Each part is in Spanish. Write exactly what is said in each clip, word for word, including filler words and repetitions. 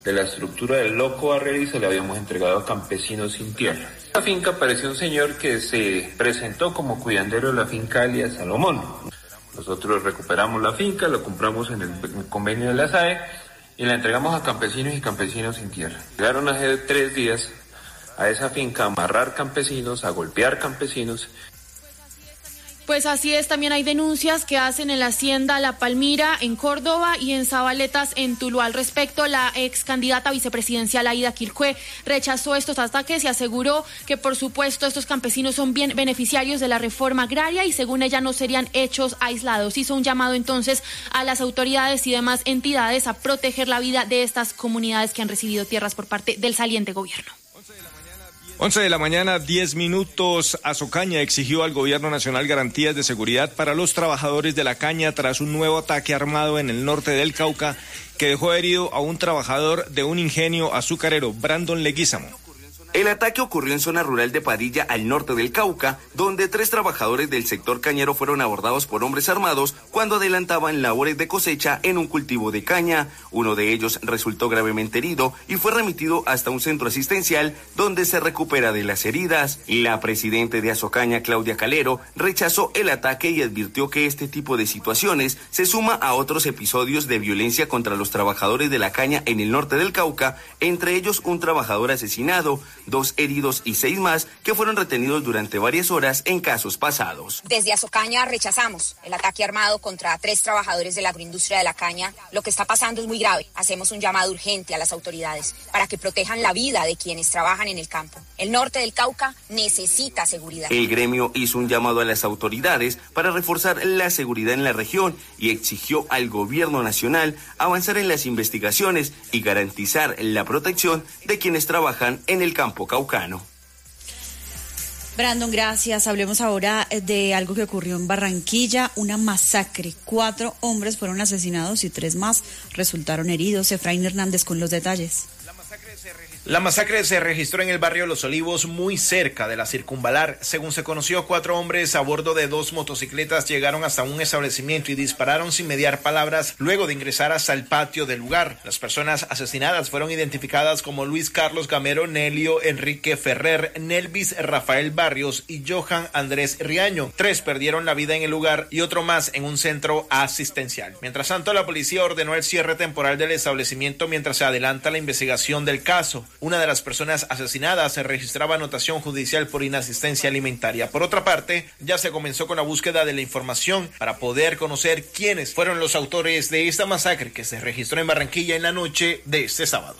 De la estructura del loco barril se le habíamos entregado a campesinos sin tierra. En la finca apareció un señor que se presentó como cuidandero de la finca alias Salomón. Nosotros recuperamos la finca, la compramos en el convenio de la S A E y la entregamos a campesinos y campesinos sin tierra. Llegaron hace tres días a esa finca a amarrar campesinos, a golpear campesinos. Pues así es, también hay denuncias que hacen en la hacienda La Palmira, en Córdoba y en Zabaletas, en Tuluá. Al respecto, la ex candidata vicepresidencial Aida Quilcue rechazó estos ataques y aseguró que, por supuesto, estos campesinos son bien beneficiarios de la reforma agraria y, según ella, no serían hechos aislados. Hizo un llamado entonces a las autoridades y demás entidades a proteger la vida de estas comunidades que han recibido tierras por parte del saliente gobierno. once de la mañana, diez minutos. Azocaña exigió al gobierno nacional garantías de seguridad para los trabajadores de la caña tras un nuevo ataque armado en el norte del Cauca que dejó herido a un trabajador de un ingenio azucarero, Brandon Leguízamo. El ataque ocurrió en zona rural de Padilla, al norte del Cauca, donde tres trabajadores del sector cañero fueron abordados por hombres armados cuando adelantaban labores de cosecha en un cultivo de caña. Uno de ellos resultó gravemente herido y fue remitido hasta un centro asistencial donde se recupera de las heridas. La presidenta de Azocaña, Claudia Calero, rechazó el ataque y advirtió que este tipo de situaciones se suma a otros episodios de violencia contra los trabajadores de la caña en el norte del Cauca, entre ellos un trabajador asesinado, dos heridos y seis más que fueron retenidos durante varias horas en casos pasados. Desde Azocaña rechazamos el ataque armado contra tres trabajadores de la agroindustria de la caña. Lo que está pasando es muy grave. Hacemos un llamado urgente a las autoridades para que protejan la vida de quienes trabajan en el campo. El norte del Cauca necesita seguridad. El gremio hizo un llamado a las autoridades para reforzar la seguridad en la región y exigió al gobierno nacional avanzar en las investigaciones y garantizar la protección de quienes trabajan en el campo caucano. Brandon, gracias. Hablemos ahora de algo que ocurrió en Barranquilla, una masacre. Cuatro hombres fueron asesinados y tres más resultaron heridos. Efraín Hernández con los detalles. La masacre se registró en el barrio Los Olivos, muy cerca de la Circunvalar. Según se conoció, cuatro hombres a bordo de dos motocicletas llegaron hasta un establecimiento y dispararon sin mediar palabras luego de ingresar hasta el patio del lugar. Las personas asesinadas fueron identificadas como Luis Carlos Gamero, Nelio Enrique Ferrer, Nelvis Rafael Barrios y Johan Andrés Riaño. Tres perdieron la vida en el lugar y otro más en un centro asistencial. Mientras tanto, la policía ordenó el cierre temporal del establecimiento mientras se adelanta la investigación del caso. Una de las personas asesinadas se registraba anotación judicial por inasistencia alimentaria. Por otra parte, ya se comenzó con la búsqueda de la información para poder conocer quiénes fueron los autores de esta masacre que se registró en Barranquilla en la noche de este sábado.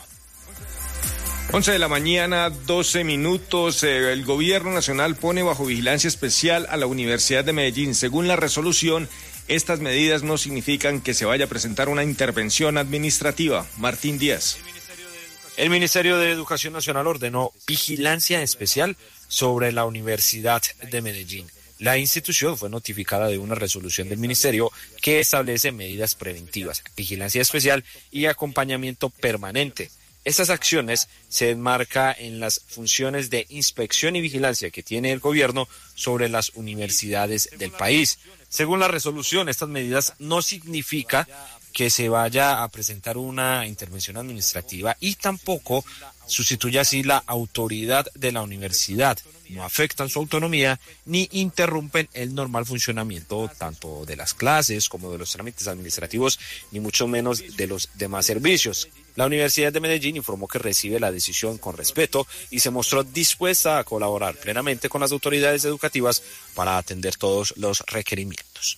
once de la mañana, doce minutos. Eh, el gobierno nacional pone bajo vigilancia especial a la Universidad de Medellín. Según la resolución, estas medidas no significan que se vaya a presentar una intervención administrativa. Martín Díaz. El Ministerio de Educación Nacional ordenó vigilancia especial sobre la Universidad de Medellín. La institución fue notificada de una resolución del Ministerio que establece medidas preventivas, vigilancia especial y acompañamiento permanente. Estas acciones se enmarcan en las funciones de inspección y vigilancia que tiene el gobierno sobre las universidades del país. Según la resolución, estas medidas no significan que se vaya a presentar una intervención administrativa y tampoco sustituye así la autoridad de la universidad. No afectan su autonomía ni interrumpen el normal funcionamiento tanto de las clases como de los trámites administrativos, ni mucho menos de los demás servicios. La Universidad de Medellín informó que recibe la decisión con respeto y se mostró dispuesta a colaborar plenamente con las autoridades educativas para atender todos los requerimientos.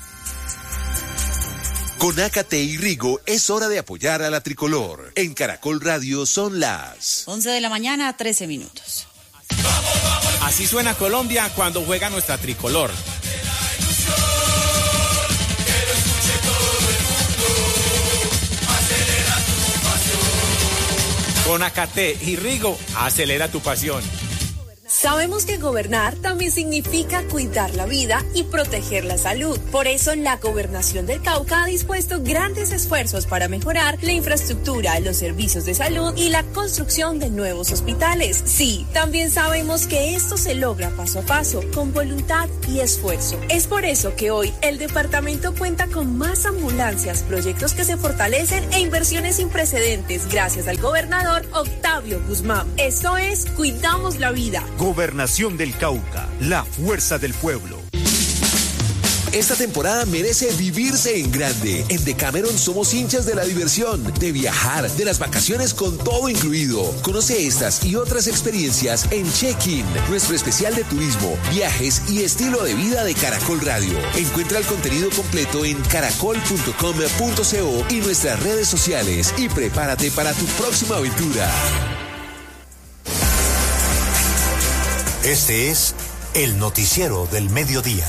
Con Ácate y Rigo es hora de apoyar a la tricolor. En Caracol Radio son las once de la mañana, trece minutos. Así suena Colombia cuando juega nuestra tricolor. Con Ácate y Rigo, acelera tu pasión. Sabemos que gobernar también significa cuidar la vida y proteger la salud. Por eso, la Gobernación del Cauca ha dispuesto grandes esfuerzos para mejorar la infraestructura, los servicios de salud y la construcción de nuevos hospitales. Sí, también sabemos que esto se logra paso a paso, con voluntad y esfuerzo. Es por eso que hoy el departamento cuenta con más ambulancias, proyectos que se fortalecen e inversiones sin precedentes gracias al gobernador Octavio Guzmán. Esto es, cuidamos la vida. Gobernación del Cauca, la fuerza del pueblo. Esta temporada merece vivirse en grande. En Decameron somos hinchas de la diversión, de viajar, de las vacaciones con todo incluido. Conoce estas y otras experiencias en Check-in, nuestro especial de turismo, viajes y estilo de vida de Caracol Radio. Encuentra el contenido completo en caracol punto com punto co y nuestras redes sociales y prepárate para tu próxima aventura. Este es el noticiero del mediodía.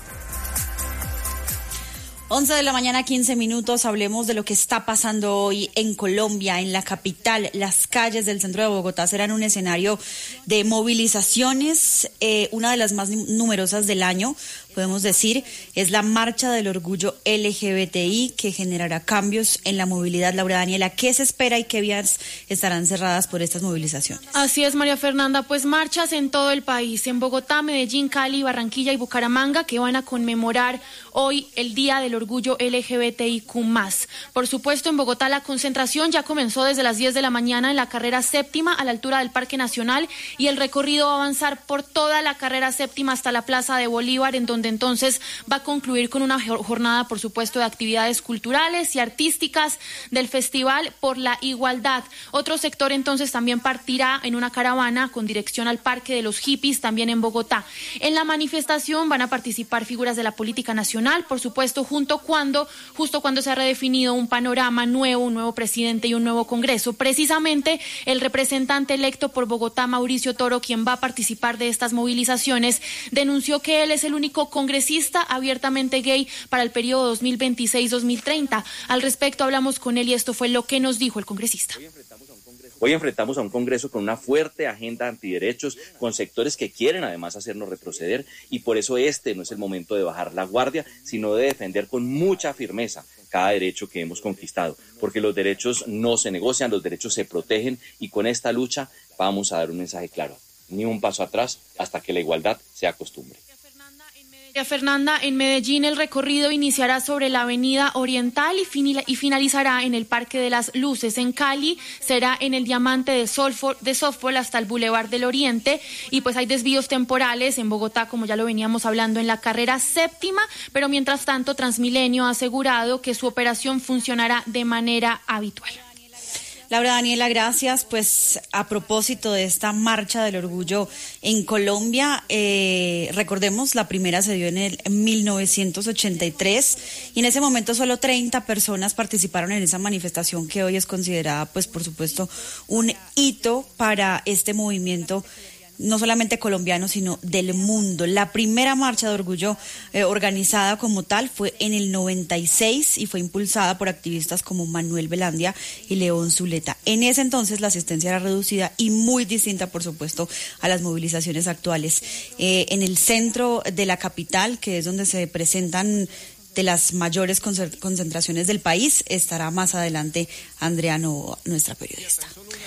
once de la mañana, quince minutos, hablemos de lo que está pasando hoy en Colombia, en la capital. Las calles del centro de Bogotá serán un escenario de movilizaciones, eh, una de las más numerosas del año, podemos decir, es la Marcha del Orgullo L G B T I, que generará cambios en la movilidad. Laura Daniela, ¿qué se espera y qué vías estarán cerradas por estas movilizaciones? Así es, María Fernanda, pues marchas en todo el país, en Bogotá, Medellín, Cali, Barranquilla y Bucaramanga, que van a conmemorar hoy el Día del Orgullo L G B T I Q más. Por supuesto, en Bogotá la concentración ya comenzó desde las diez de la mañana en la carrera séptima a la altura del Parque Nacional, y el recorrido va a avanzar por toda la carrera séptima hasta la Plaza de Bolívar, en donde entonces va a concluir con una jornada, por supuesto, de actividades culturales y artísticas del Festival por la Igualdad. Otro sector entonces también partirá en una caravana con dirección al Parque de los Hippies, también en Bogotá. En la manifestación van a participar figuras de la política nacional, por supuesto, junto cuando, justo cuando se ha redefinido un panorama nuevo, un nuevo presidente y un nuevo Congreso. Precisamente el representante electo por Bogotá, Mauricio Toro, quien va a participar de estas movilizaciones, denunció que él es el único congresista abiertamente gay para el periodo dos mil veintiséis a dos mil treinta. Al respecto hablamos con él y esto fue lo que nos dijo el congresista. Hoy enfrentamos a un Congreso con una fuerte agenda antiderechos, con sectores que quieren además hacernos retroceder, y por eso este no es el momento de bajar la guardia, sino de defender con mucha firmeza cada derecho que hemos conquistado, porque los derechos no se negocian, los derechos se protegen, y con esta lucha vamos a dar un mensaje claro: ni un paso atrás hasta que la igualdad sea costumbre. María Fernanda, en Medellín el recorrido iniciará sobre la Avenida Oriental y, finila, y finalizará en el Parque de las Luces. En Cali será en el Diamante de, Solfo, de Softball hasta el Boulevard del Oriente, y pues hay desvíos temporales en Bogotá, como ya lo veníamos hablando, en la carrera séptima, pero mientras tanto Transmilenio ha asegurado que su operación funcionará de manera habitual. Laura Daniela, gracias. Pues a propósito de esta Marcha del Orgullo en Colombia, eh, recordemos, la primera se dio en el mil novecientos ochenta y tres y en ese momento solo treinta personas participaron en esa manifestación, que hoy es considerada, pues por supuesto, un hito para este movimiento, no solamente colombiano, sino del mundo. La primera marcha de orgullo eh, organizada como tal fue en el noventa y seis y fue impulsada por activistas como Manuel Velandia y León Zuleta. En ese entonces la asistencia era reducida y muy distinta, por supuesto, a las movilizaciones actuales. Eh, en el centro de la capital, que es donde se presentan de las mayores concentraciones del país, estará más adelante Andrea Novoa, nuestra periodista.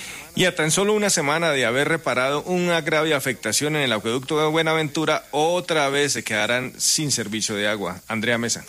Y a tan solo una semana de haber reparado una grave afectación en el acueducto de Buenaventura, otra vez se quedarán sin servicio de agua. Andrea Mesa.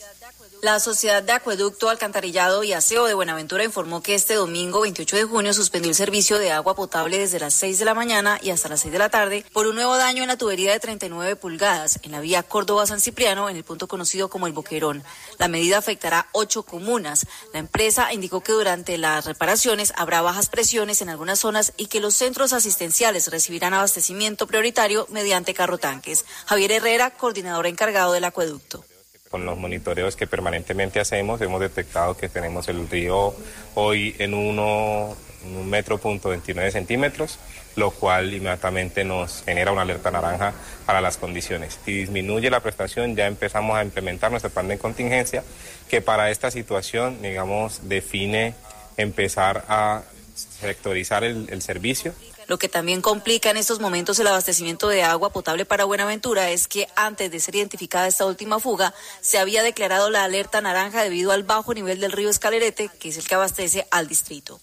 La Sociedad de Acueducto, Alcantarillado y Aseo de Buenaventura informó que este domingo veintiocho de junio suspendió el servicio de agua potable desde las seis de la mañana y hasta las seis de la tarde por un nuevo daño en la tubería de treinta y nueve pulgadas en la vía Córdoba-San Cipriano, en el punto conocido como El Boquerón. La medida afectará ocho comunas. La empresa indicó que durante las reparaciones habrá bajas presiones en algunas zonas y que los centros asistenciales recibirán abastecimiento prioritario mediante carrotanques. Javier Herrera, coordinador encargado del acueducto. Con los monitoreos que permanentemente hacemos, hemos detectado que tenemos el río hoy en uno, en un metro punto veintinueve centímetros, lo cual inmediatamente nos genera una alerta naranja para las condiciones. Si disminuye la prestación, ya empezamos a implementar nuestro plan de contingencia, que para esta situación, digamos, define empezar a sectorizar el, el servicio. Lo que también complica en estos momentos el abastecimiento de agua potable para Buenaventura es que antes de ser identificada esta última fuga, se había declarado la alerta naranja debido al bajo nivel del río Escalerete, que es el que abastece al distrito.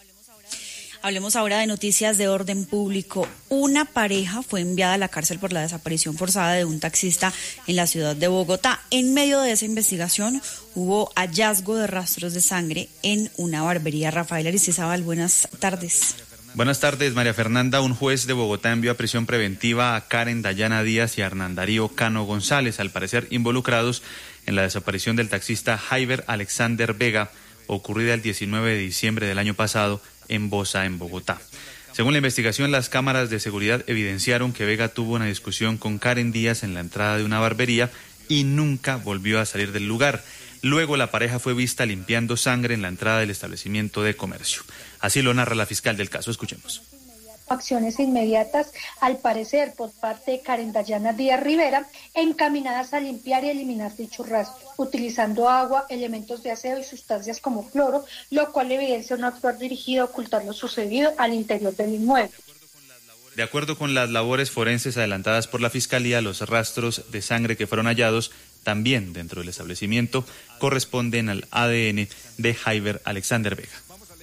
Hablemos ahora de noticias de orden público. Una pareja fue enviada a la cárcel por la desaparición forzada de un taxista en la ciudad de Bogotá. En medio de esa investigación hubo hallazgo de rastros de sangre en una barbería. Rafael Aristizábal, buenas tardes. Buenas tardes, María Fernanda. Un juez de Bogotá envió a prisión preventiva a Karen Dayana Díaz y a Hernán Darío Cano González, al parecer involucrados en la desaparición del taxista Jaiber Alexander Vega, ocurrida el diecinueve de diciembre del año pasado en Bosa, en Bogotá. Según la investigación, las cámaras de seguridad evidenciaron que Vega tuvo una discusión con Karen Díaz en la entrada de una barbería y nunca volvió a salir del lugar. Luego la pareja fue vista limpiando sangre en la entrada del establecimiento de comercio. Así lo narra la fiscal del caso. Escuchemos. Acciones inmediatas, al parecer, por parte de Karen Dayana Díaz Rivera, encaminadas a limpiar y eliminar dichos rastros, utilizando agua, elementos de aseo y sustancias como cloro, lo cual evidencia un actuar dirigido a ocultar lo sucedido al interior del inmueble. De acuerdo con las labores forenses adelantadas por la Fiscalía, los rastros de sangre que fueron hallados también dentro del establecimiento corresponden al A D N de Jaiber Alexander Vega.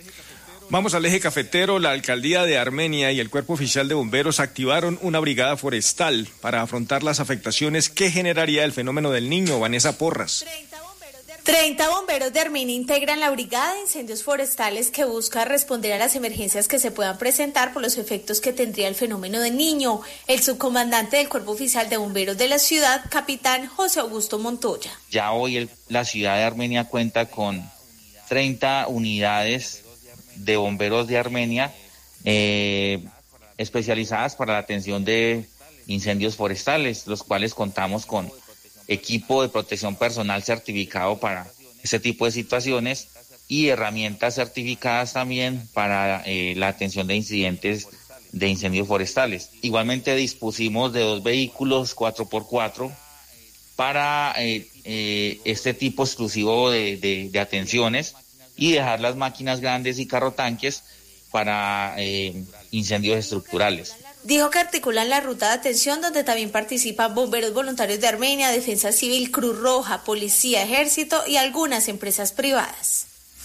Vamos al eje cafetero. La alcaldía de Armenia y el Cuerpo Oficial de Bomberos activaron una brigada forestal para afrontar las afectaciones que generaría el fenómeno del Niño. Vanessa Porras. treinta bomberos de Armenia integran la brigada de incendios forestales que busca responder a las emergencias que se puedan presentar por los efectos que tendría el fenómeno del Niño. El subcomandante del Cuerpo Oficial de Bomberos de la ciudad, capitán José Augusto Montoya. Ya hoy el, la ciudad de Armenia cuenta con treinta unidades de bomberos de Armenia eh, especializadas para la atención de incendios forestales, los cuales contamos con equipo de protección personal certificado para este tipo de situaciones y herramientas certificadas también para eh, la atención de incidentes de incendios forestales. Igualmente dispusimos de dos vehículos cuatro por cuatro para eh, eh, este tipo exclusivo de, de, de atenciones y dejar las máquinas grandes y carrotanques para eh, incendios estructurales. Dijo que articulan la ruta de atención donde también participan bomberos voluntarios de Armenia, Defensa Civil, Cruz Roja, Policía, Ejército y algunas empresas privadas.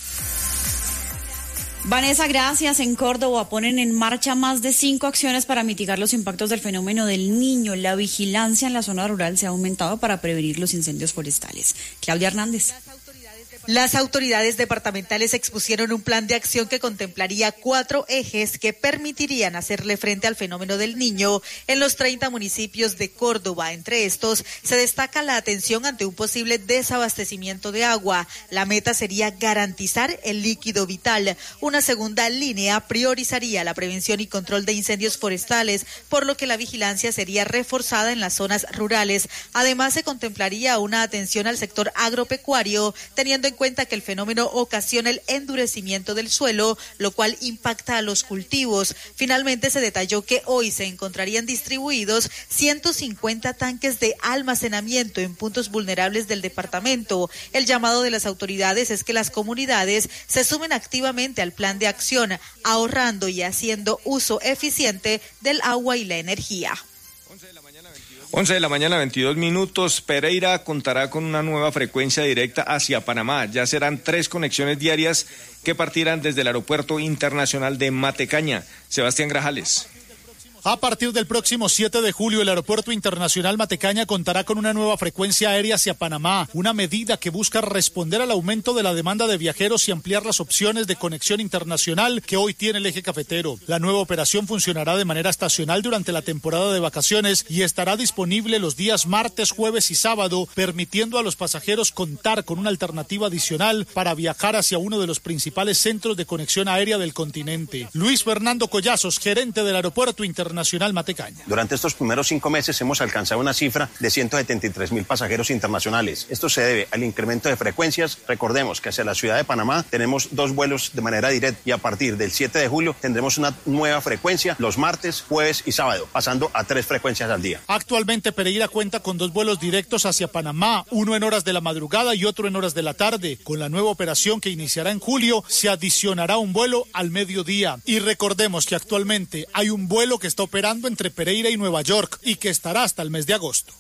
Vanessa, gracias. En Córdoba ponen en marcha más de cinco acciones para mitigar los impactos del fenómeno del Niño. La vigilancia en la zona rural se ha aumentado para prevenir los incendios forestales. Claudia Hernández. Las autoridades departamentales expusieron un plan de acción que contemplaría cuatro ejes que permitirían hacerle frente al fenómeno del Niño en los treinta municipios de Córdoba. Entre estos se destaca la atención ante un posible desabastecimiento de agua. La meta sería garantizar el líquido vital. Una segunda línea priorizaría la prevención y control de incendios forestales, por lo que la vigilancia sería reforzada en las zonas rurales. Además, se contemplaría una atención al sector agropecuario, teniendo en cuenta que el fenómeno ocasiona el endurecimiento del suelo, lo cual impacta a los cultivos. Finalmente se detalló que hoy se encontrarían distribuidos ciento cincuenta tanques de almacenamiento en puntos vulnerables del departamento. El llamado de las autoridades es que las comunidades se sumen activamente al plan de acción, ahorrando y haciendo uso eficiente del agua y la energía. once de la mañana, veintidós minutos. Pereira contará con una nueva frecuencia directa hacia Panamá. Ya serán tres conexiones diarias que partirán desde el Aeropuerto Internacional de Matecaña. Sebastián Grajales. A partir del próximo siete de julio, el Aeropuerto Internacional Matecaña contará con una nueva frecuencia aérea hacia Panamá, una medida que busca responder al aumento de la demanda de viajeros y ampliar las opciones de conexión internacional que hoy tiene el eje cafetero. La nueva operación funcionará de manera estacional durante la temporada de vacaciones y estará disponible los días martes, jueves y sábado, permitiendo a los pasajeros contar con una alternativa adicional para viajar hacia uno de los principales centros de conexión aérea del continente. Luis Fernando Collazos, gerente del Aeropuerto Internacional Internacional Matecaña. Durante estos primeros cinco meses hemos alcanzado una cifra de ciento setenta y tres mil pasajeros internacionales. Esto se debe al incremento de frecuencias. Recordemos que hacia la ciudad de Panamá tenemos dos vuelos de manera directa y a partir del siete de julio tendremos una nueva frecuencia los martes, jueves y sábado, pasando a tres frecuencias al día. Actualmente Pereira cuenta con dos vuelos directos hacia Panamá, uno en horas de la madrugada y otro en horas de la tarde. Con la nueva operación que iniciará en julio, se adicionará un vuelo al mediodía. Y recordemos que actualmente hay un vuelo que está operando entre Pereira y Nueva York y que estará hasta el mes de agosto.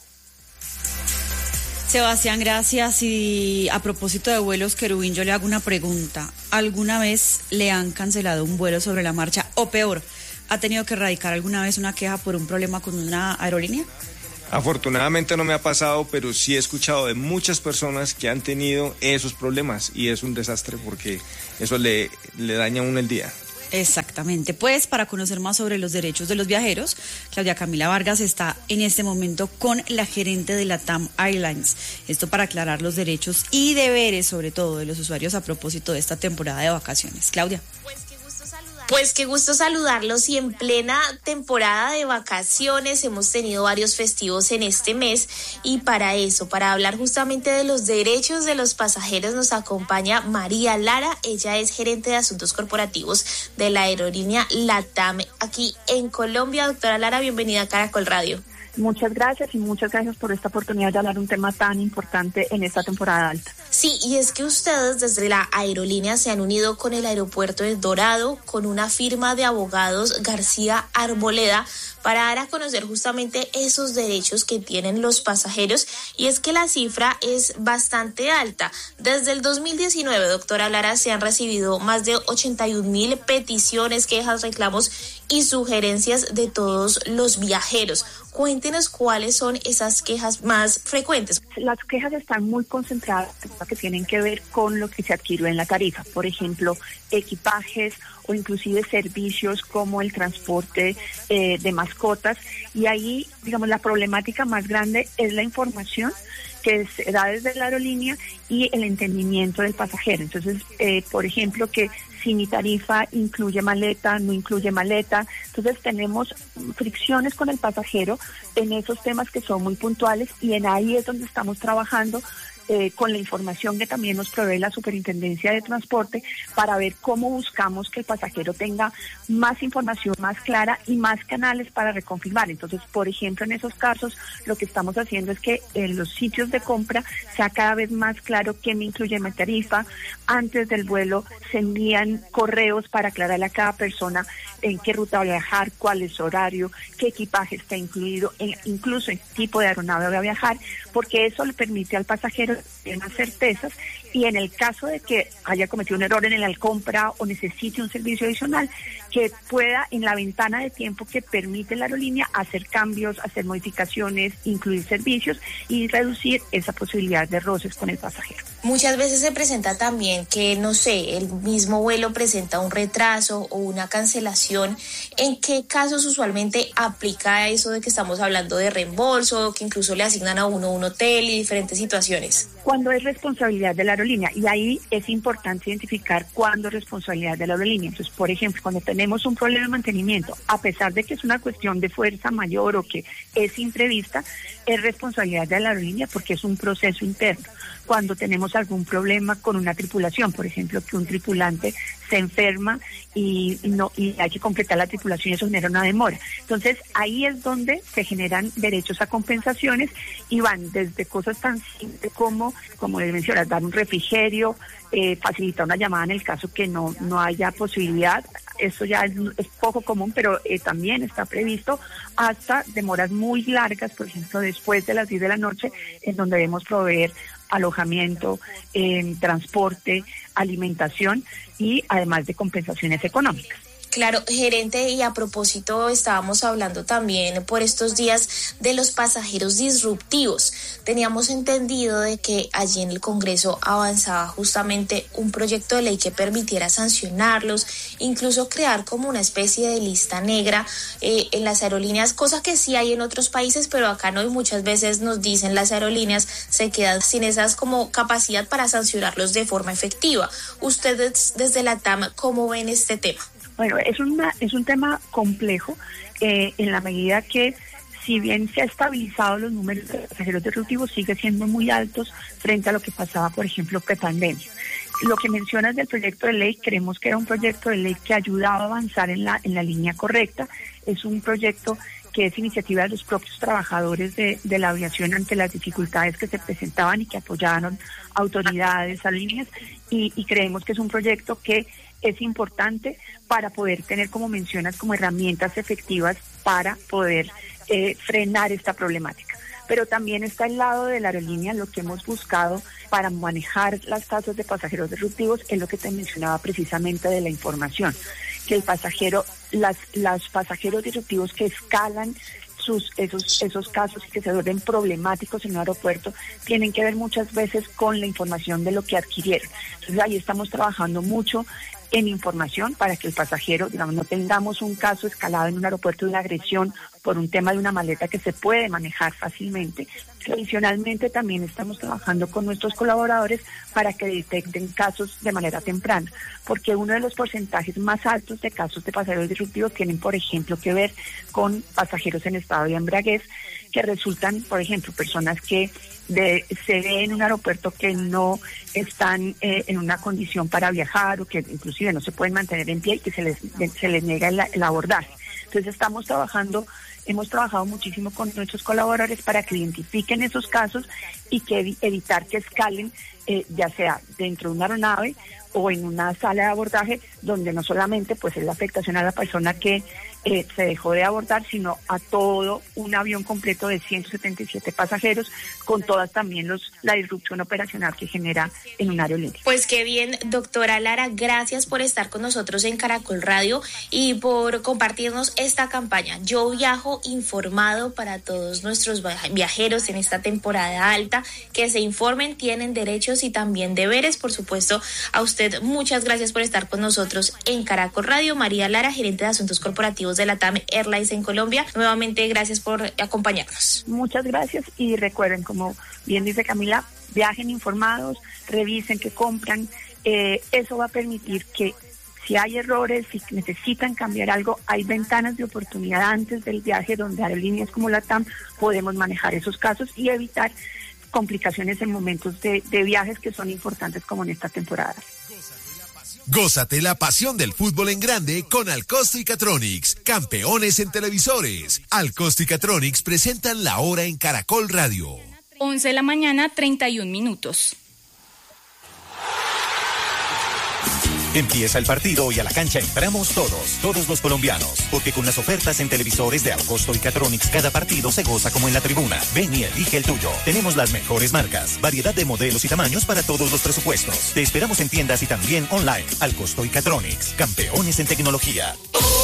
Sebastián, gracias. Y a propósito de vuelos, Querubín, yo le hago una pregunta. ¿Alguna vez le han cancelado un vuelo sobre la marcha? O peor, ¿ha tenido que radicar alguna vez una queja por un problema con una aerolínea? Afortunadamente no me ha pasado, pero sí he escuchado de muchas personas que han tenido esos problemas y es un desastre porque eso le, le daña a uno el día. Exactamente, pues para conocer más sobre los derechos de los viajeros, Claudia Camila Vargas está en este momento con la gerente de LATAM Airlines. Esto para aclarar los derechos y deberes, sobre todo, de los usuarios a propósito de esta temporada de vacaciones. Claudia. Pues qué gusto saludarlos y en plena temporada de vacaciones hemos tenido varios festivos en este mes y para eso, para hablar justamente de los derechos de los pasajeros nos acompaña María Lara, ella es gerente de asuntos corporativos de la aerolínea LATAM aquí en Colombia. Doctora Lara, bienvenida a Caracol Radio. Muchas gracias y muchas gracias por esta oportunidad de hablar un tema tan importante en esta temporada alta. Sí, y es que ustedes desde la aerolínea se han unido con el aeropuerto de Dorado, con una firma de abogados García Arboleda, para dar a conocer justamente esos derechos que tienen los pasajeros, y es que la cifra es bastante alta. Desde el dos mil diecinueve, doctora Lara, se han recibido más de ochenta y un mil peticiones, quejas, reclamos y sugerencias de todos los viajeros. Cuéntenos cuáles son esas quejas más frecuentes. Las quejas están muy concentradas que tienen que ver con lo que se adquirió en la tarifa, por ejemplo, equipajes o inclusive servicios como el transporte eh, de mascotas, y ahí, digamos, la problemática más grande es la información que se da desde la aerolínea y el entendimiento del pasajero. Entonces, eh, por ejemplo, que si mi tarifa incluye maleta, no incluye maleta. Entonces tenemos fricciones con el pasajero en esos temas que son muy puntuales y en ahí es donde estamos trabajando eh, con la información que también nos provee la Superintendencia de Transporte para ver cómo buscamos que el pasajero tenga más información más clara y más canales para reconfirmar. Entonces, por ejemplo, en esos casos lo que estamos haciendo es que en los sitios de compra sea cada vez más claro qué me incluye mi tarifa. Antes del vuelo se envían correos para aclararle a cada persona en qué ruta va a viajar, cuál es su horario, qué equipaje está incluido, en, incluso en qué tipo de aeronave va a viajar, porque eso le permite al pasajero tener más certezas y en el caso de que haya cometido un error en la compra o necesite un servicio adicional, que pueda en la ventana de tiempo que permite la aerolínea hacer cambios, hacer modificaciones, incluir servicios y reducir esa posibilidad de roces con el pasajero. Muchas veces se presenta también que, no sé, el mismo vuelo presenta un retraso o una cancelación. ¿En qué casos usualmente aplica eso de que estamos hablando de reembolso, que incluso le asignan a uno un hotel y diferentes situaciones? Cuando es responsabilidad de la aerolínea, y ahí es importante identificar cuándo es responsabilidad de la aerolínea. Entonces, por ejemplo, cuando tenemos un problema de mantenimiento, a pesar de que es una cuestión de fuerza mayor o que es imprevista, es responsabilidad de la aerolínea porque es un proceso interno. Cuando tenemos algún problema con una tripulación, por ejemplo, que un tripulante se enferma y no y hay que completar la tripulación y eso genera una demora. Entonces, ahí es donde se generan derechos a compensaciones y van desde cosas tan simples como, como les mencionas, dar un refrigerio, eh, facilitar una llamada en el caso que no, no haya posibilidad. Eso ya es, es poco común, pero eh, también está previsto hasta demoras muy largas, por ejemplo, después de las diez de la noche, en donde debemos proveer alojamiento, eh, transporte, alimentación y además de compensaciones económicas. Claro, gerente, y a propósito estábamos hablando también por estos días de los pasajeros disruptivos. Teníamos entendido de que allí en el Congreso avanzaba justamente un proyecto de ley que permitiera sancionarlos, incluso crear como una especie de lista negra eh, en las aerolíneas, cosa que sí hay en otros países, pero acá no, y muchas veces nos dicen las aerolíneas se quedan sin esas como capacidad para sancionarlos de forma efectiva. Ustedes desde LATAM, ¿cómo ven este tema? Bueno, es, una, es un tema complejo eh, en la medida que, si bien se ha estabilizado los números de pasajeros disruptivos, sigue siendo muy altos frente a lo que pasaba, por ejemplo, prepandemia. Lo que mencionas del proyecto de ley, creemos que era un proyecto de ley que ayudaba a avanzar en la, en la línea correcta. Es un proyecto que es iniciativa de los propios trabajadores de, de la aviación ante las dificultades que se presentaban y que apoyaron autoridades, aerolíneas, y, y creemos que es un proyecto que es importante para poder tener, como mencionas, como herramientas efectivas para poder eh, frenar esta problemática. Pero también está el lado de la aerolínea, lo que hemos buscado para manejar las tasas de pasajeros disruptivos es lo que te mencionaba precisamente de la información, que el pasajero, las, las pasajeros disruptivos que escalan sus esos esos casos y que se vuelven problemáticos en un aeropuerto tienen que ver muchas veces con la información de lo que adquirieron. Entonces ahí estamos trabajando mucho en información para que el pasajero, digamos, no tengamos un caso escalado en un aeropuerto de una agresión por un tema de una maleta que se puede manejar fácilmente. Adicionalmente, también estamos trabajando con nuestros colaboradores para que detecten casos de manera temprana, porque uno de los porcentajes más altos de casos de pasajeros disruptivos tienen, por ejemplo, que ver con pasajeros en estado de embriaguez, que resultan, por ejemplo, personas que de, se ven en un aeropuerto que no están eh, en una condición para viajar o que inclusive no se pueden mantener en pie y que se les, se les niega el, el abordaje. Entonces estamos trabajando, hemos trabajado muchísimo con nuestros colaboradores para que identifiquen esos casos y que evitar que escalen, eh, ya sea dentro de una aeronave o en una sala de abordaje, donde no solamente pues es la afectación a la persona que eh, se dejó de abordar, sino a todo un avión completo de ciento setenta y siete pasajeros, con todas también los la disrupción operacional que genera en un aerolínea. Pues qué bien, doctora Lara, gracias por estar con nosotros en Caracol Radio y por compartirnos esta campaña. Yo viajo informado para todos nuestros viajeros en esta temporada alta, que se informen, tienen derechos y también deberes. Por supuesto, a usted muchas gracias por estar con nosotros en Caracol Radio. María Lara, gerente de Asuntos Corporativos de LATAM Airlines en Colombia. Nuevamente, gracias por acompañarnos. Muchas gracias y recuerden, como bien dice Camila, viajen informados, revisen qué compran. Eh, eso va a permitir que si hay errores, si necesitan cambiar algo, hay ventanas de oportunidad antes del viaje donde aerolíneas como LATAM podemos manejar esos casos y evitar complicaciones en momentos de, de viajes que son importantes como en esta temporada. Gózate la pasión del fútbol en grande con Alcosto y Catronics, campeones en televisores. Alcosto y Catronics presentan la hora en Caracol Radio. once de la mañana, treinta y un minutos. Empieza el partido y a la cancha entramos todos, todos los colombianos, porque con las ofertas en televisores de Alcosto y Catronics cada partido se goza como en la tribuna. Ven y elige el tuyo. Tenemos las mejores marcas, variedad de modelos y tamaños para todos los presupuestos. Te esperamos en tiendas y también online. Alcosto y Catronics, campeones en tecnología.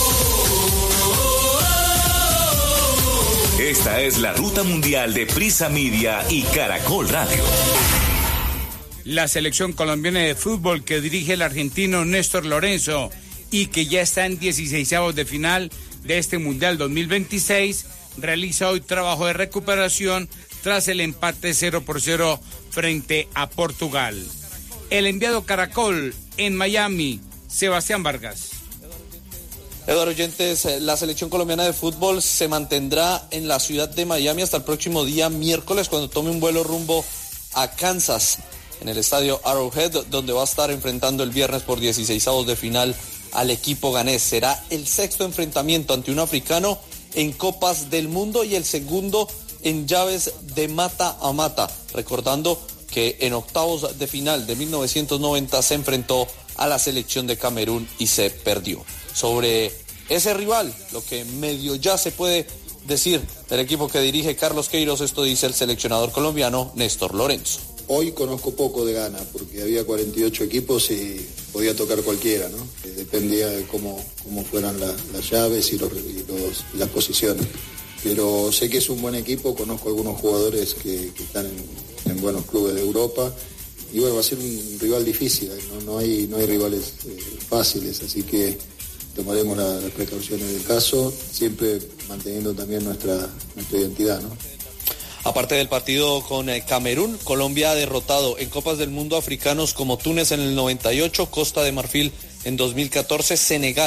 Esta es la ruta mundial de Prisa Media y Caracol Radio. La selección colombiana de fútbol que dirige el argentino Néstor Lorenzo y que ya está en dieciseisavos de final de este Mundial dos mil veintiséis, realiza hoy trabajo de recuperación tras el empate cero por cero frente a Portugal. El enviado Caracol en Miami, Sebastián Vargas. Eduardo Oyentes, la selección colombiana de fútbol se mantendrá en la ciudad de Miami hasta el próximo día miércoles, cuando tome un vuelo rumbo a Kansas, en el estadio Arrowhead, donde va a estar enfrentando el viernes por dieciseisavos de final al equipo ganés. Será el sexto enfrentamiento ante un africano en Copas del Mundo y el segundo en llaves de mata a mata, recordando que en octavos de final de mil novecientos noventa se enfrentó a la selección de Camerún y se perdió. Sobre ese rival, lo que medio ya se puede decir del equipo que dirige Carlos Queiroz, esto dice el seleccionador colombiano Néstor Lorenzo. Hoy conozco poco de Ghana, porque había cuarenta y ocho equipos y podía tocar cualquiera, ¿no? Dependía de cómo, cómo fueran la, las llaves y, los, y los, las posiciones. Pero sé que es un buen equipo, conozco algunos jugadores que, que están en, en buenos clubes de Europa. Y bueno, va a ser un rival difícil, no, no, hay, no hay rivales eh, fáciles, así que tomaremos la, las precauciones del caso, siempre manteniendo también nuestra, nuestra identidad, ¿no? Aparte del partido con Camerún, Colombia ha derrotado en Copas del Mundo africanos como Túnez en el noventa y ocho, Costa de Marfil en dos mil catorce, Senegal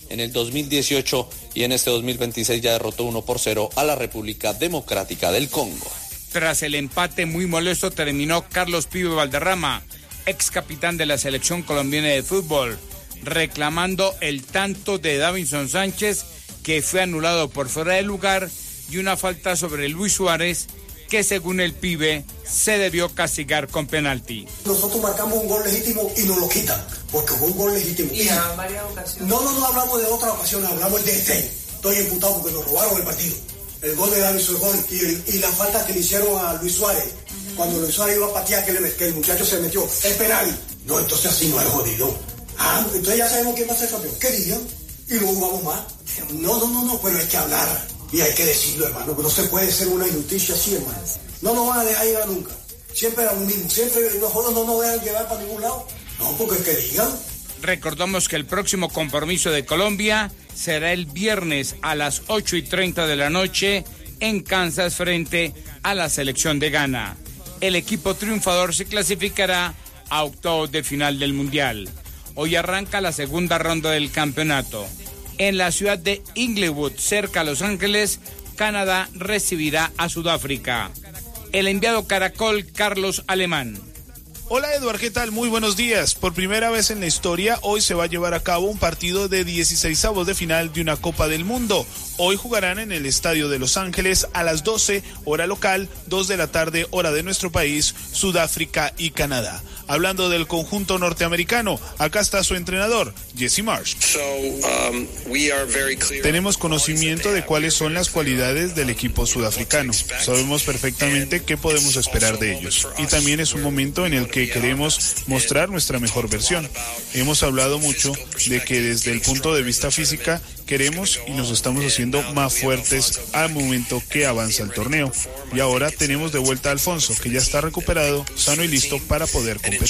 en el dos mil dieciocho y en este dos mil veintiséis ya derrotó uno por cero a la República Democrática del Congo. Tras el empate muy molesto terminó Carlos Pibe Valderrama, ex capitán de la selección colombiana de fútbol, reclamando el tanto de Davinson Sánchez que fue anulado por fuera de lugar y una falta sobre Luis Suárez que según el Pibe se debió castigar con penalti. Nosotros marcamos un gol legítimo y nos lo quitan, porque fue un gol legítimo. Y en varias ocasiones. No, no, no hablamos de otras ocasiones, hablamos de este. Estoy imputado porque nos robaron el partido. El gol de Davinson el gol y, el, y la falta que le hicieron a Luis Suárez. Uh-huh. Cuando Luis Suárez iba a patear, que, le, que el muchacho se metió. Es penal. No, entonces así no es jodido. Ah, entonces ya sabemos quién va a ser campeón. ¿Qué digan? Y no jugamos más. No, no, no, no, pero hay que hablar. Y hay que decirlo, hermano, que no se puede ser una injusticia así, hermano. No nos van a dejar llegar nunca. Siempre era lo mismo. Siempre nosotros no nos dejan llevar para ningún lado. No, porque es que digan. Recordamos que el próximo compromiso de Colombia será el viernes a las ocho y treinta de la noche en Kansas frente a la selección de Ghana. El equipo triunfador se clasificará a octavos de final del Mundial. Hoy arranca la segunda ronda del campeonato. En la ciudad de Inglewood, cerca a Los Ángeles, Canadá recibirá a Sudáfrica. El enviado Caracol, Carlos Alemán. Hola Eduard, ¿qué tal? Muy buenos días. Por primera vez en la historia, hoy se va a llevar a cabo un partido de dieciseisavos de final de una Copa del Mundo. Hoy jugarán en el Estadio de Los Ángeles a las doce, hora local, dos de la tarde, hora de nuestro país, Sudáfrica y Canadá. Hablando del conjunto norteamericano, acá está su entrenador, Jesse Marsh. So, um, we are very clear. Tenemos conocimiento de cuáles son las cualidades del equipo sudafricano. Sabemos perfectamente qué podemos esperar de ellos. Y también es un momento en el que queremos mostrar nuestra mejor versión. Hemos hablado mucho de que desde el punto de vista física queremos y nos estamos haciendo más fuertes al momento que avanza el torneo. Y ahora tenemos de vuelta a Alfonso, que ya está recuperado, sano y listo para poder competir.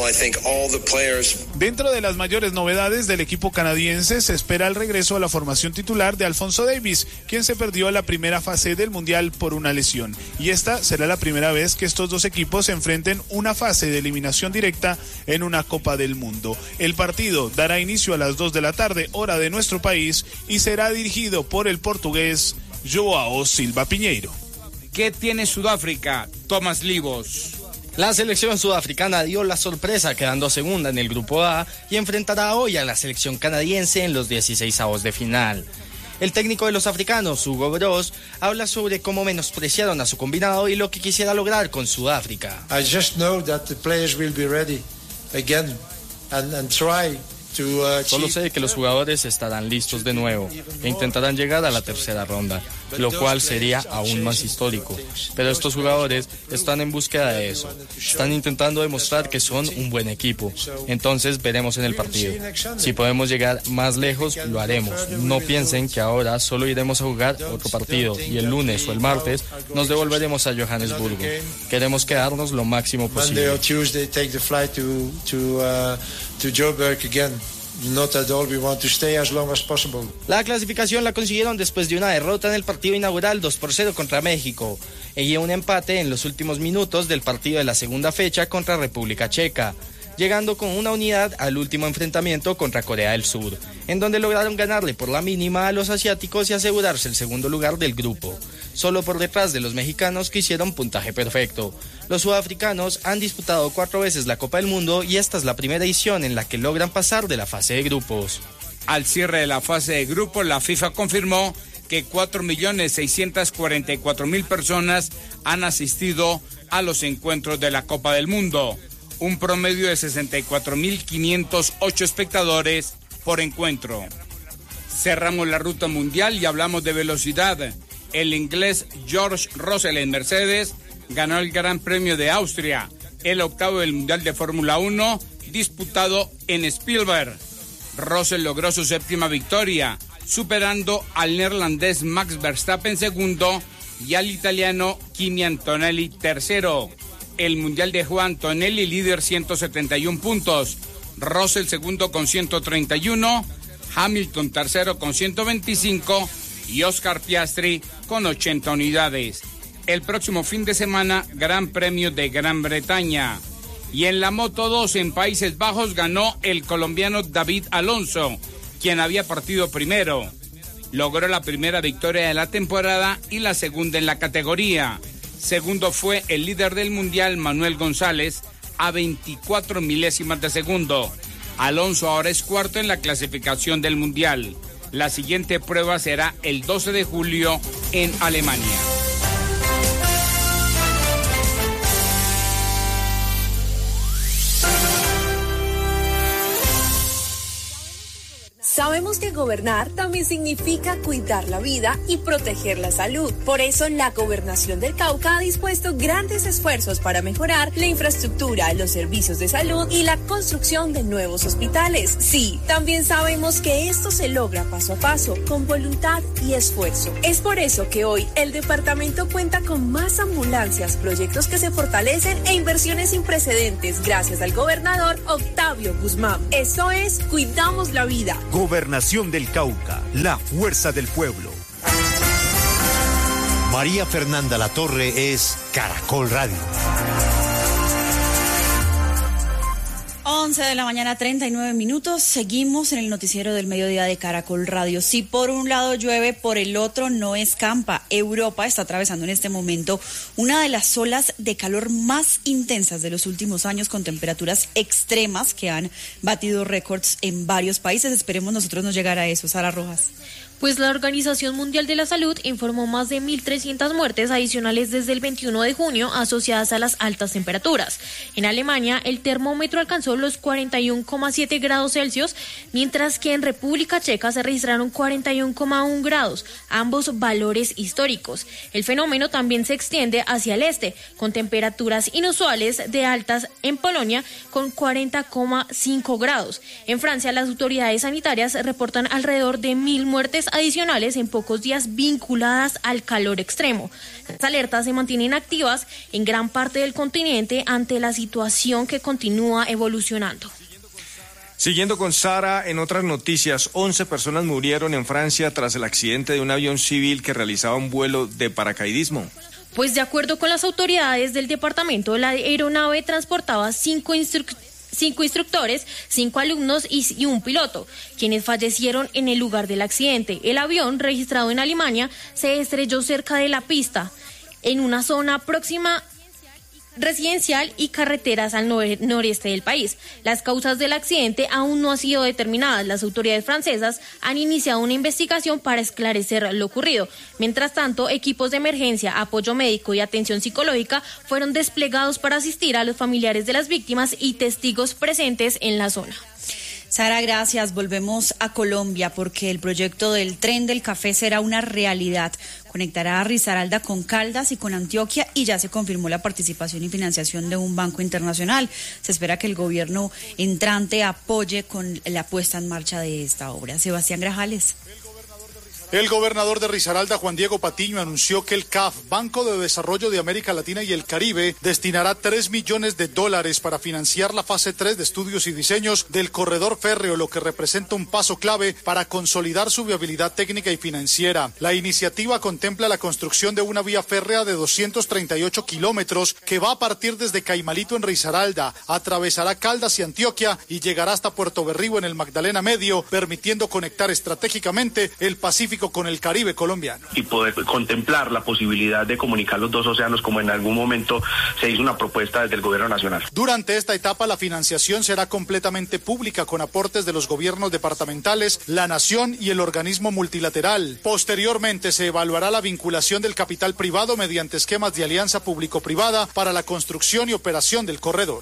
Dentro de las mayores novedades del equipo canadiense se espera el regreso a la formación titular de Alfonso Davies, quien se perdió la primera fase del Mundial por una lesión. Y esta será la primera vez que estos dos equipos se enfrenten una fase de eliminación directa en una Copa del Mundo. El partido dará inicio a las dos de la tarde, hora de nuestro país, y será dirigido por el portugués Joao Silva Piñeiro. ¿Qué tiene Sudáfrica? Tomás Livos. La selección sudafricana dio la sorpresa quedando segunda en el grupo A y enfrentará hoy a la selección canadiense en los dieciseisavos de final. El técnico de los africanos, Hugo Broos, habla sobre cómo menospreciaron a su combinado y lo que quisiera lograr con Sudáfrica. I just know that the players will be ready again and, and try. Solo sé que los jugadores estarán listos de nuevo e intentarán llegar a la tercera ronda, lo cual sería aún más histórico. Pero estos jugadores están en búsqueda de eso. Están intentando demostrar que son un buen equipo. Entonces veremos en el partido. Si podemos llegar más lejos, lo haremos. No piensen que ahora solo iremos a jugar otro partido y el lunes o el martes nos devolveremos a Johannesburgo. Queremos quedarnos lo máximo posible. Not at all, we want to stay as long as possible. La clasificación la consiguieron después de una derrota en el partido inaugural dos por cero contra México y un empate en los últimos minutos del partido de la segunda fecha contra República Checa, llegando con una unidad al último enfrentamiento contra Corea del Sur, en donde lograron ganarle por la mínima a los asiáticos y asegurarse el segundo lugar del grupo, solo por detrás de los mexicanos que hicieron puntaje perfecto. Los sudafricanos han disputado cuatro veces la Copa del Mundo y esta es la primera edición en la que logran pasar de la fase de grupos. Al cierre de la fase de grupos, la FIFA confirmó que cuatro millones seiscientos cuarenta y cuatro mil personas han asistido a los encuentros de la Copa del Mundo, un promedio de sesenta y cuatro mil quinientos ocho espectadores por encuentro. Cerramos la ruta mundial y hablamos de velocidad. El inglés George Russell en Mercedes ganó el Gran Premio de Austria, el octavo del Mundial de Fórmula uno disputado en Spielberg. Russell logró su séptima victoria, superando al neerlandés Max Verstappen segundo y al italiano Kimi Antonelli tercero. El Mundial dejó a Antonelli líder ciento setenta y uno puntos, Russell segundo con ciento treinta y uno, Hamilton tercero con ciento veinticinco y Oscar Piastri con ochenta unidades. El próximo fin de semana, Gran Premio de Gran Bretaña. Y en la Moto dos en Países Bajos ganó el colombiano David Alonso, quien había partido primero. Logró la primera victoria de la temporada y la segunda en la categoría. Segundo fue el líder del mundial, Manuel González, a veinticuatro milésimas de segundo. Alonso ahora es cuarto en la clasificación del mundial. La siguiente prueba será el doce de julio en Alemania. Sabemos que gobernar también significa cuidar la vida y proteger la salud. Por eso, la Gobernación del Cauca ha dispuesto grandes esfuerzos para mejorar la infraestructura, los servicios de salud y la construcción de nuevos hospitales. Sí, también sabemos que esto se logra paso a paso, con voluntad y esfuerzo. Es por eso que hoy el departamento cuenta con más ambulancias, proyectos que se fortalecen e inversiones sin precedentes gracias al gobernador Octavio Guzmán. Eso es, cuidamos la vida. Gobernación del Cauca, la fuerza del pueblo. María Fernanda Latorre es Caracol Radio. once de la mañana, treinta y nueve minutos. Seguimos en el noticiero del mediodía de Caracol Radio. Si por un lado llueve, por el otro no escampa. Europa está atravesando en este momento una de las olas de calor más intensas de los últimos años, con temperaturas extremas que han batido récords en varios países. Esperemos nosotros no llegar a eso. Sara Rojas. Pues la Organización Mundial de la Salud informó más de mil trescientas muertes adicionales desde el veintiuno de junio asociadas a las altas temperaturas. En Alemania, el termómetro alcanzó los cuarenta y uno coma siete grados Celsius, mientras que en República Checa se registraron cuarenta y uno coma uno grados, ambos valores históricos. El fenómeno también se extiende hacia el este, con temperaturas inusuales de altas en Polonia con cuarenta coma cinco grados. En Francia, las autoridades sanitarias reportan alrededor de mil muertes adicionales en pocos días vinculadas al calor extremo. Las alertas se mantienen activas en gran parte del continente ante la situación que continúa evolucionando. Siguiendo con Sara, en otras noticias, once personas murieron en Francia tras el accidente de un avión civil que realizaba un vuelo de paracaidismo. Pues de acuerdo con las autoridades del departamento, la aeronave transportaba cinco instructores Cinco instructores, cinco alumnos y, y un piloto, quienes fallecieron en el lugar del accidente. El avión, registrado en Alemania, se estrelló cerca de la pista, en una zona próxima residencial y carreteras al nor- noreste del país. Las causas del accidente aún no han sido determinadas. Las autoridades francesas han iniciado una investigación para esclarecer lo ocurrido. Mientras tanto, equipos de emergencia, apoyo médico y atención psicológica fueron desplegados para asistir a los familiares de las víctimas y testigos presentes en la zona. Sara, gracias. Volvemos a Colombia porque el proyecto del Tren del Café será una realidad. Conectará a Risaralda con Caldas y con Antioquia y ya se confirmó la participación y financiación de un banco internacional. Se espera que el gobierno entrante apoye con la puesta en marcha de esta obra. Sebastián Grajales. El gobernador de Risaralda, Juan Diego Patiño, anunció que el C A F, Banco de Desarrollo de América Latina y el Caribe, destinará tres millones de dólares para financiar la fase tres de estudios y diseños del corredor férreo, lo que representa un paso clave para consolidar su viabilidad técnica y financiera. La iniciativa contempla la construcción de una vía férrea de doscientos treinta y ocho kilómetros que va a partir desde Caimalito en Risaralda, atravesará Caldas y Antioquia y llegará hasta Puerto Berrío en el Magdalena Medio, permitiendo conectar estratégicamente el Pacífico con el Caribe colombiano. Y poder contemplar la posibilidad de comunicar los dos océanos, como en algún momento se hizo una propuesta desde el gobierno nacional. Durante esta etapa la financiación será completamente pública, con aportes de los gobiernos departamentales, la nación y el organismo multilateral. Posteriormente se evaluará la vinculación del capital privado mediante esquemas de alianza público-privada para la construcción y operación del corredor.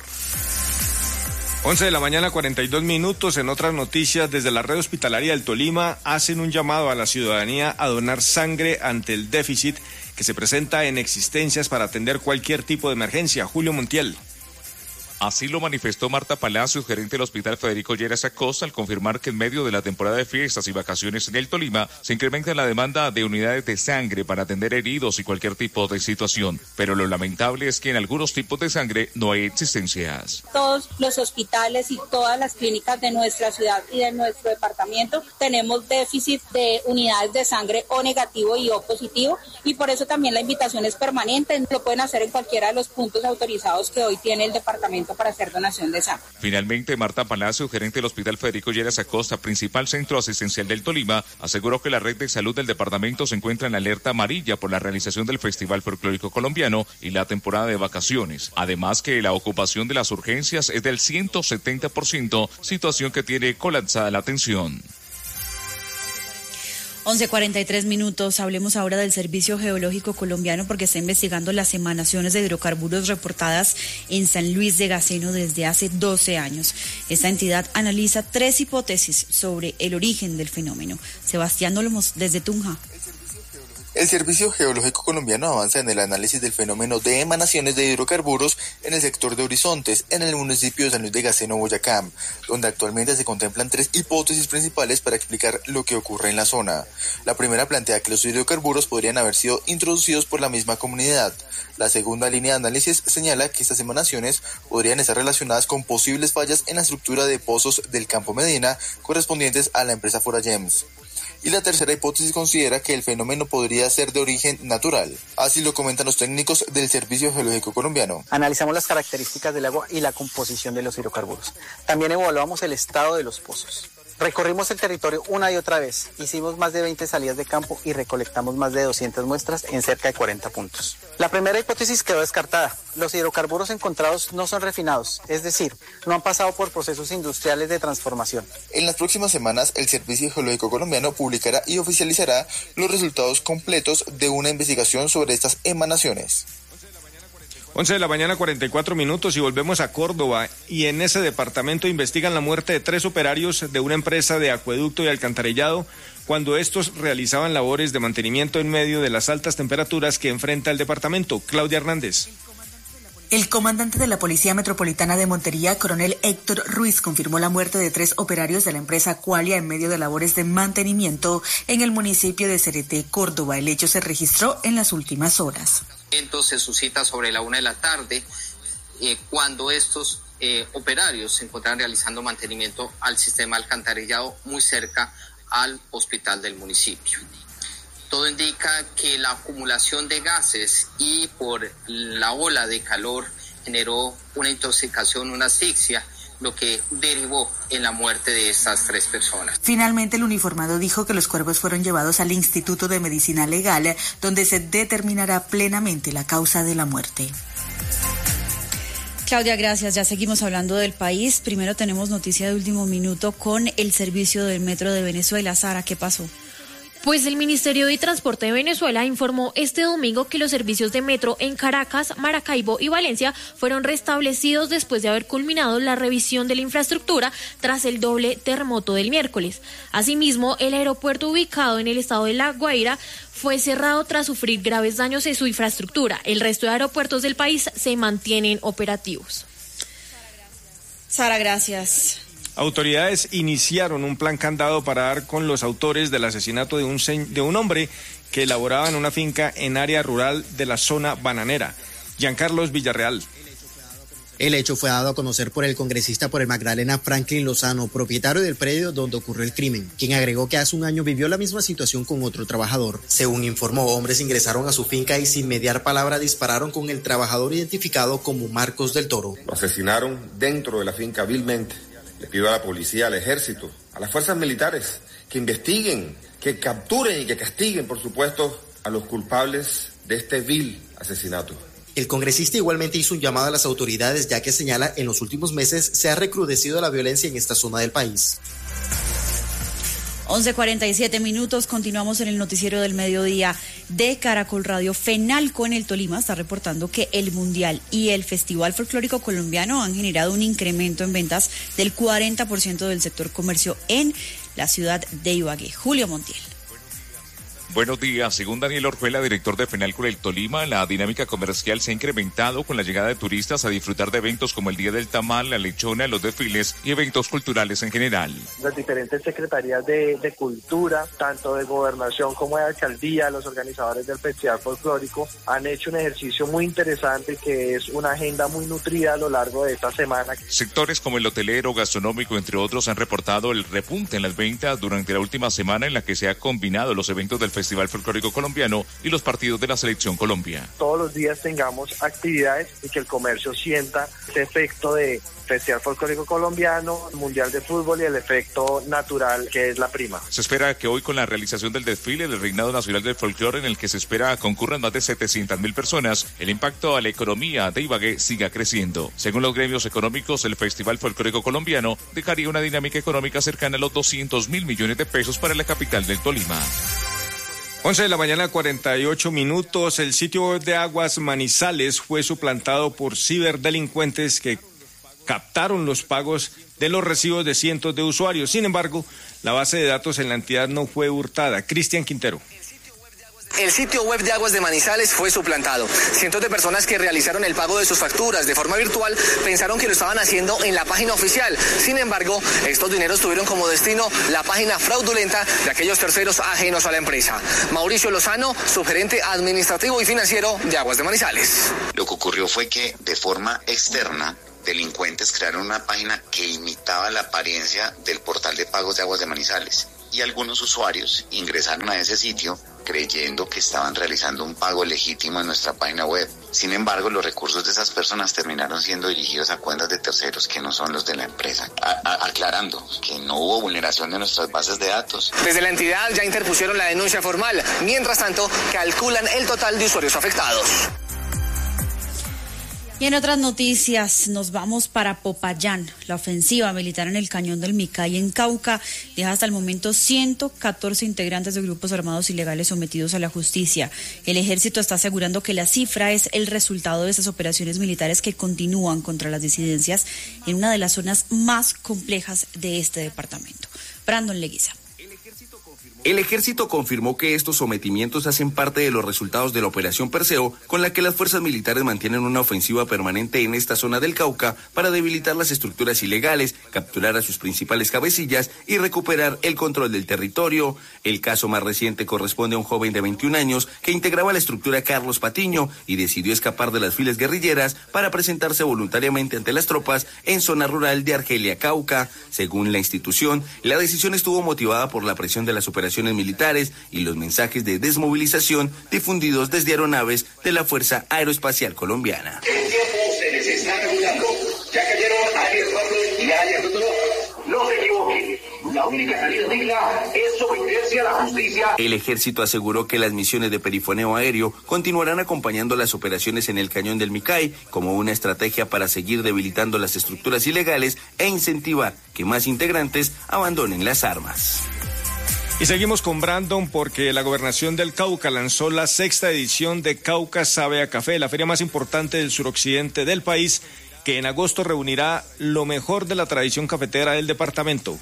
once de la mañana, cuarenta y dos minutos. En otras noticias, desde la red hospitalaria del Tolima hacen un llamado a la ciudadanía a donar sangre ante el déficit que se presenta en existencias para atender cualquier tipo de emergencia. Julio Montiel. Así lo manifestó Marta Palacios, gerente del Hospital Federico Lleras Acosta, al confirmar que en medio de la temporada de fiestas y vacaciones en el Tolima se incrementa la demanda de unidades de sangre para atender heridos y cualquier tipo de situación. Pero lo lamentable es que en algunos tipos de sangre no hay existencias. Todos los hospitales y todas las clínicas de nuestra ciudad y de nuestro departamento tenemos déficit de unidades de sangre O negativo y O positivo, y por eso también la invitación es permanente. Lo pueden hacer en cualquiera de los puntos autorizados que hoy tiene el departamento acerca para hacer donación de sangre. Finalmente, Marta Palacio, gerente del Hospital Federico Lleras Acosta, principal centro asistencial del Tolima, aseguró que la red de salud del departamento se encuentra en alerta amarilla por la realización del Festival Folclórico Colombiano y la temporada de vacaciones. Además que la ocupación de las urgencias es del ciento setenta por ciento, situación que tiene colapsada la atención. once cuarenta y tres minutos, hablemos ahora del Servicio Geológico Colombiano porque está investigando las emanaciones de hidrocarburos reportadas en San Luis de Gaceno desde hace doce años. Esta entidad analiza tres hipótesis sobre el origen del fenómeno. Sebastián Olmos, desde Tunja. El Servicio Geológico Colombiano avanza en el análisis del fenómeno de emanaciones de hidrocarburos en el sector de Horizontes, en el municipio de San Luis de Gaceno, Boyacá, donde actualmente se contemplan tres hipótesis principales para explicar lo que ocurre en la zona. La primera plantea que los hidrocarburos podrían haber sido introducidos por la misma comunidad. La segunda línea de análisis señala que estas emanaciones podrían estar relacionadas con posibles fallas en la estructura de pozos del Campo Medina correspondientes a la empresa Foragems. Y la tercera hipótesis considera que el fenómeno podría ser de origen natural. Así lo comentan los técnicos del Servicio Geológico Colombiano. Analizamos las características del agua y la composición de los hidrocarburos. También evaluamos el estado de los pozos. Recorrimos el territorio una y otra vez, hicimos más de veinte salidas de campo y recolectamos más de doscientas muestras en cerca de cuarenta puntos. La primera hipótesis quedó descartada. Los hidrocarburos encontrados no son refinados, es decir, no han pasado por procesos industriales de transformación. En las próximas semanas, el Servicio Geológico Colombiano publicará y oficializará los resultados completos de una investigación sobre estas emanaciones. once de la mañana, cuarenta y cuatro minutos, y volvemos a Córdoba, y en ese departamento investigan la muerte de tres operarios de una empresa de acueducto y alcantarillado cuando estos realizaban labores de mantenimiento en medio de las altas temperaturas que enfrenta el departamento. Claudia Hernández. El comandante de la Policía Metropolitana de Montería, coronel Héctor Ruiz, confirmó la muerte de tres operarios de la empresa Qualia en medio de labores de mantenimiento en el municipio de Cereté, Córdoba. El hecho se registró en las últimas horas. Se suscita sobre la una de la tarde eh, cuando estos eh, operarios se encuentran realizando mantenimiento al sistema alcantarillado muy cerca al hospital del municipio. Todo indica que la acumulación de gases y por la ola de calor generó una intoxicación, una asfixia, lo que derivó en la muerte de estas tres personas. Finalmente, el uniformado dijo que los cuerpos fueron llevados al Instituto de Medicina Legal, donde se determinará plenamente la causa de la muerte. Claudia, gracias. Ya seguimos hablando del país. Primero tenemos noticia de último minuto con el servicio del metro de Venezuela. Sara, ¿qué pasó? Pues el Ministerio de Transporte de Venezuela informó este domingo que los servicios de metro en Caracas, Maracaibo y Valencia fueron restablecidos después de haber culminado la revisión de la infraestructura tras el doble terremoto del miércoles. Asimismo, el aeropuerto ubicado en el estado de La Guaira fue cerrado tras sufrir graves daños en su infraestructura. El resto de aeropuertos del país se mantienen operativos. Sara, gracias. Autoridades iniciaron un plan candado para dar con los autores del asesinato de un, de un hombre que laboraba en una finca en área rural de la zona bananera. Giancarlos Villarreal. El hecho fue dado a conocer por el congresista por el Magdalena Franklin Lozano, propietario del predio donde ocurrió el crimen, quien agregó que hace un año vivió la misma situación con otro trabajador. Según informó, hombres ingresaron a su finca y sin mediar palabra dispararon con el trabajador identificado como Marcos del Toro. Lo asesinaron dentro de la finca vilmente. Le pido a la policía, al ejército, a las fuerzas militares, que investiguen, que capturen y que castiguen, por supuesto, a los culpables de este vil asesinato. El congresista igualmente hizo un llamado a las autoridades, ya que señala en los últimos meses se ha recrudecido la violencia en esta zona del país. once cuarenta y siete minutos, continuamos en el noticiero del mediodía de Caracol Radio. FENALCO en el Tolima está reportando que el Mundial y el Festival Folclórico Colombiano han generado un incremento en ventas del cuarenta por ciento del sector comercio en la ciudad de Ibagué. Julio Montiel. Buenos días. Según Daniel Orjuela, director de FENALCO del Tolima, la dinámica comercial se ha incrementado con la llegada de turistas a disfrutar de eventos como el Día del Tamal, la Lechona, los desfiles y eventos culturales en general. Las diferentes secretarías de, de cultura, tanto de gobernación como de alcaldía, los organizadores del Festival Folclórico, han hecho un ejercicio muy interesante que es una agenda muy nutrida a lo largo de esta semana. Sectores como el hotelero, gastronómico, entre otros, han reportado el repunte en las ventas durante la última semana en la que se han combinado los eventos del Festival Festival Folclórico Colombiano y los partidos de la Selección Colombia. Todos los días tengamos actividades y que el comercio sienta ese efecto de Festival Folclórico Colombiano, Mundial de Fútbol y el efecto natural que es la prima. Se espera que hoy, con la realización del desfile del Reinado Nacional del Folclore, en el que se espera concurran más de setecientas mil personas, el impacto a la economía de Ibagué siga creciendo. Según los gremios económicos, el Festival Folclórico Colombiano dejaría una dinámica económica cercana a los doscientos mil millones de pesos para la capital del Tolima. once de la mañana, cuarenta y ocho minutos. El sitio web de Aguas Manizales fue suplantado por ciberdelincuentes que captaron los pagos de los recibos de cientos de usuarios. Sin embargo, la base de datos en la entidad no fue hurtada. Cristian Quintero. El sitio web de Aguas de Manizales fue suplantado. Cientos de personas que realizaron el pago de sus facturas de forma virtual pensaron que lo estaban haciendo en la página oficial. Sin embargo, estos dineros tuvieron como destino la página fraudulenta de aquellos terceros ajenos a la empresa. Mauricio Lozano, subgerente administrativo y financiero de Aguas de Manizales. Lo que ocurrió fue que de forma externa, delincuentes crearon una página que imitaba la apariencia del portal de pagos de Aguas de Manizales y algunos usuarios ingresaron a ese sitio creyendo que estaban realizando un pago legítimo en nuestra página web. Sin embargo, los recursos de esas personas terminaron siendo dirigidos a cuentas de terceros que no son los de la empresa. A- a- aclarando que no hubo vulneración de nuestras bases de datos. Desde la entidad ya interpusieron la denuncia formal. Mientras tanto, calculan el total de usuarios afectados. Y en otras noticias, nos vamos para Popayán. La ofensiva militar en el cañón del Micay en Cauca deja hasta el momento ciento catorce integrantes de grupos armados ilegales sometidos a la justicia. El ejército está asegurando que la cifra es el resultado de esas operaciones militares que continúan contra las disidencias en una de las zonas más complejas de este departamento. Brandon Leguiza. El ejército confirmó que estos sometimientos hacen parte de los resultados de la Operación Perseo, con la que las fuerzas militares mantienen una ofensiva permanente en esta zona del Cauca para debilitar las estructuras ilegales, capturar a sus principales cabecillas y recuperar el control del territorio. El caso más reciente corresponde a un joven de veintiún años que integraba la estructura Carlos Patiño y decidió escapar de las filas guerrilleras para presentarse voluntariamente ante las tropas en zona rural de Argelia, Cauca. Según la institución, la decisión estuvo motivada por la presión de las operaciones militares y los mensajes de desmovilización difundidos desde aeronaves de la Fuerza Aeroespacial Colombiana. El tiempo se les está regulando. Ya cayeron ayer Pablo y ayer Totoro. No se equivoquen. La única salida digna es someterse a la justicia. El ejército aseguró que las misiones de perifoneo aéreo continuarán acompañando las operaciones en el cañón del Micay como una estrategia para seguir debilitando las estructuras ilegales e incentivar que más integrantes abandonen las armas. Y seguimos con Brandon porque la Gobernación del Cauca lanzó la sexta edición de Cauca Sabe a Café, la feria más importante del suroccidente del país, que en agosto reunirá lo mejor de la tradición cafetera del departamento.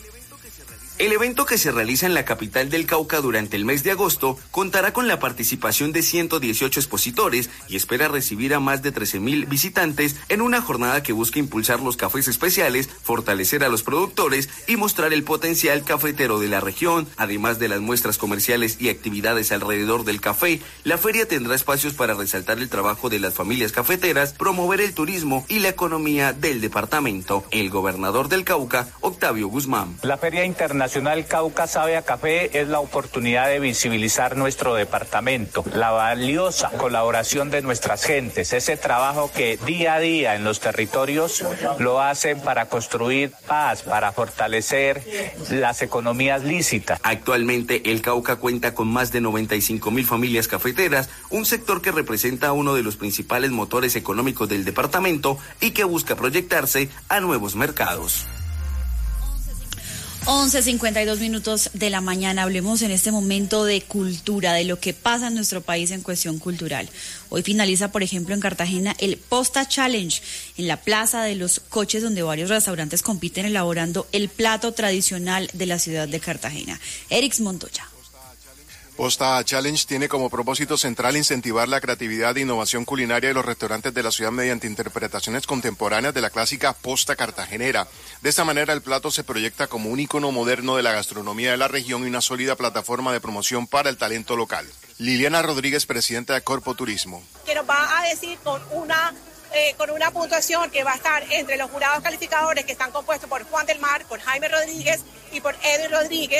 El evento, que se realiza en la capital del Cauca durante el mes de agosto, contará con la participación de ciento dieciocho expositores y espera recibir a más de trece mil visitantes en una jornada que busca impulsar los cafés especiales, fortalecer a los productores y mostrar el potencial cafetero de la región. Además de las muestras comerciales y actividades alrededor del café, la feria tendrá espacios para resaltar el trabajo de las familias cafeteras, promover el turismo y la economía del departamento. El gobernador del Cauca, Octavio Guzmán. La Feria Internacional Nacional Cauca Sabe a Café es la oportunidad de visibilizar nuestro departamento, la valiosa colaboración de nuestras gentes, ese trabajo que día a día en los territorios lo hacen para construir paz, para fortalecer las economías lícitas. Actualmente el Cauca cuenta con más de noventa y cinco mil familias cafeteras, un sector que representa uno de los principales motores económicos del departamento y que busca proyectarse a nuevos mercados. once cincuenta y dos minutos de la mañana. Hablemos en este momento de cultura, de lo que pasa en nuestro país en cuestión cultural. Hoy finaliza, por ejemplo, en Cartagena el Posta Challenge, en la Plaza de los Coches, donde varios restaurantes compiten elaborando el plato tradicional de la ciudad de Cartagena. Erix Montoya. Posta Challenge tiene como propósito central incentivar la creatividad e innovación culinaria de los restaurantes de la ciudad mediante interpretaciones contemporáneas de la clásica posta cartagenera. De esta manera, el plato se proyecta como un ícono moderno de la gastronomía de la región y una sólida plataforma de promoción para el talento local. Liliana Rodríguez, presidenta de Corpo Turismo. Que nos va a decir con una eh, con una puntuación que va a estar entre los jurados calificadores, que están compuestos por Juan del Mar, por Jaime Rodríguez y por Edwin Rodríguez,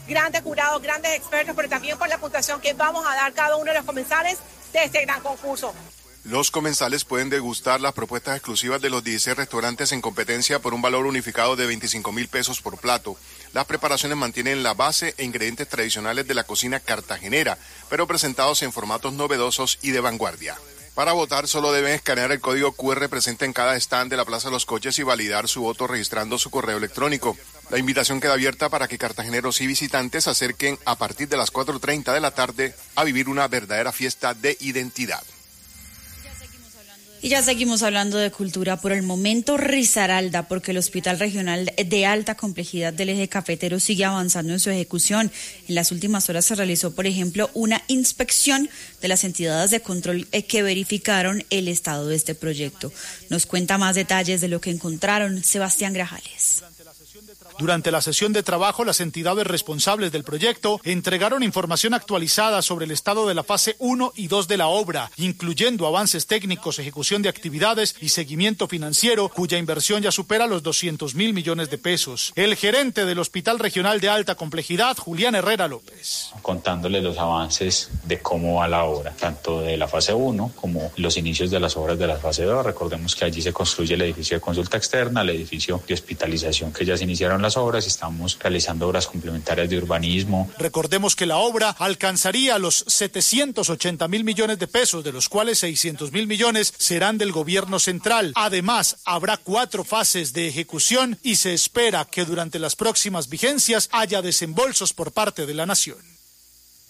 grandes jurados, grandes expertos, pero también por la puntuación que vamos a dar cada uno de los comensales de este gran concurso. Los comensales pueden degustar las propuestas exclusivas de los dieciséis restaurantes en competencia por un valor unificado de veinticinco mil pesos por plato. Las preparaciones mantienen la base e ingredientes tradicionales de la cocina cartagenera, pero presentados en formatos novedosos y de vanguardia. Para votar solo deben escanear el código cu erre presente en cada stand de la Plaza de los Coches y validar su voto registrando su correo electrónico. La invitación queda abierta para que cartageneros y visitantes se acerquen a partir de las cuatro y treinta de la tarde a vivir una verdadera fiesta de identidad. Y ya seguimos hablando de cultura. Por el momento, Risaralda, porque el Hospital Regional de Alta Complejidad del Eje Cafetero sigue avanzando en su ejecución. En las últimas horas se realizó, por ejemplo, una inspección de las entidades de control que verificaron el estado de este proyecto. Nos cuenta más detalles de lo que encontraron Sebastián Grajales. Durante la sesión de trabajo, las entidades responsables del proyecto entregaron información actualizada sobre el estado de la fase uno y dos de la obra, incluyendo avances técnicos, ejecución de actividades y seguimiento financiero, cuya inversión ya supera los doscientos mil millones de pesos. El gerente del Hospital Regional de Alta Complejidad, Julián Herrera López. Contándole los avances de cómo va la obra, tanto de la fase uno como los inicios de las obras de la fase dos. Recordemos que allí se construye el edificio de consulta externa, el edificio de hospitalización que ya se iniciaron las obras y estamos realizando obras complementarias de urbanismo. Recordemos que la obra alcanzaría los setecientos ochenta mil millones de pesos, de los cuales seiscientos mil millones serán del gobierno central. Además, habrá cuatro fases de ejecución y se espera que durante las próximas vigencias haya desembolsos por parte de la nación.